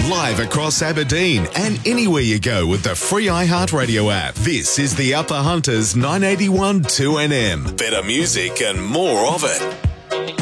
live across Aberdeen and anywhere you go with the free iHeartRadio app. This is the Upper Hunters 981 2NM. Better music and more of it.